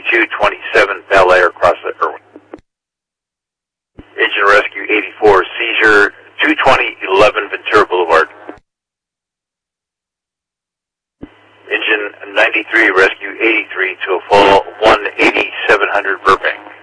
227 Bel Air, Crosslet, Irwin. Engine Rescue 84, seizure 22011 Ventura Boulevard. Engine 93, Rescue 83 to a full 18700 Burbank.